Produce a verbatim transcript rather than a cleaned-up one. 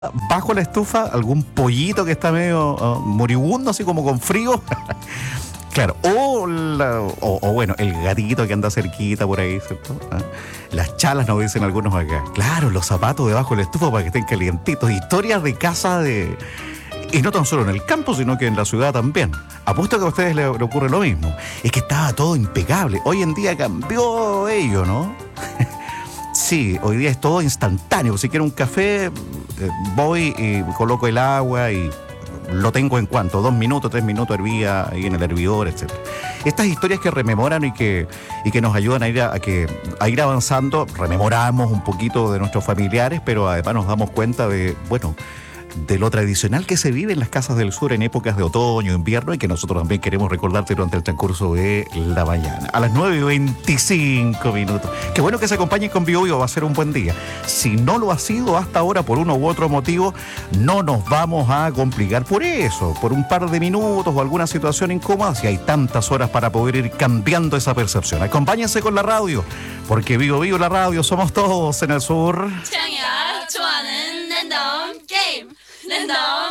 bajo la estufa algún pollito que está medio uh, moribundo, así como con frío. Claro, o, la, o, o bueno, el gatito que anda cerquita por ahí, ¿cierto? ¿Ah? Las chalas, nos dicen algunos acá. Claro, los zapatos debajo de la estufa para que estén calientitos. Historias de casa de... Y no tan solo en el campo, sino que en la ciudad también. Apuesto que a ustedes les le ocurre lo mismo. Es que estaba todo impecable. Hoy en día cambió ello, ¿no? Sí, hoy día es todo instantáneo. Si quiero un café, eh, voy y coloco el agua y lo tengo en cuanto, dos minutos, tres minutos hervía ahí en el hervidor, etcétera. Estas historias que rememoran y que, y que nos ayudan a ir, a, a que, a ir avanzando, rememoramos un poquito de nuestros familiares, pero además nos damos cuenta de, bueno, de lo tradicional que se vive en las casas del sur en épocas de otoño, invierno, y que nosotros también queremos recordarte durante el transcurso de la mañana. A las nueve y veinticinco minutos. Qué bueno que se acompañen con Bio Bio, va a ser un buen día. Si no lo ha sido hasta ahora por uno u otro motivo, no nos vamos a complicar por eso, por un par de minutos o alguna situación incómoda, si hay tantas horas para poder ir cambiando esa percepción. Acompáñense con la radio, porque Bio Bio, la radio, somos todos en el sur. 창이야 좋아하는 랜덤 게임 랜덤